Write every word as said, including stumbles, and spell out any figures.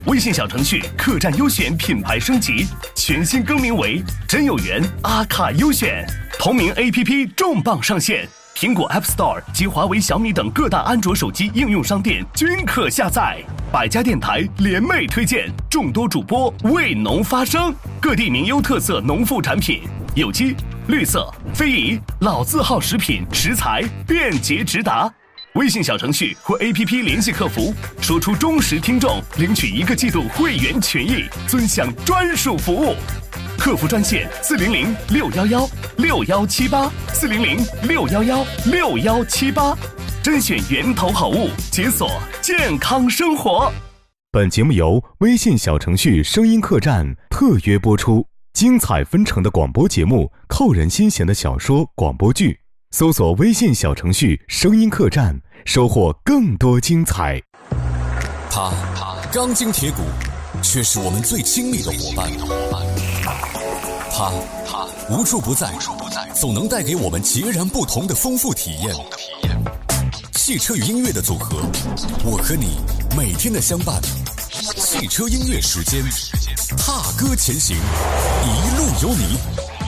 微信小程序客栈优选品牌升级，全新更名为真有缘阿卡优选，同名 A P P 重磅上线，苹果 App Store 及华为、小米等各大安卓手机应用商店均可下载。百家电台联袂推荐，众多主播为农发声，各地名优特色农副产品，有机、绿色、非遗、老字号食品食材便捷直达。微信小程序或 A P P 联系客服，说出忠实听众，领取一个季度会员权益，尊享专属服务。客服专线四零零六幺幺六幺七八四零零六幺幺六幺七八，甄选源头好物，解锁健康生活。 本节目由微信小程序声音客栈特约播出，精彩纷呈的广播节目，扣人心弦的小说广播剧。搜索微信小程序声音客栈，收获更多精彩。 他钢筋铁骨，却是我们最亲密的伙伴。他无处不在，总能带给我们截然不同的丰富体验。汽车与音乐的组合，我和你每天的相伴。汽车音乐时间，踏歌前行，一路有你。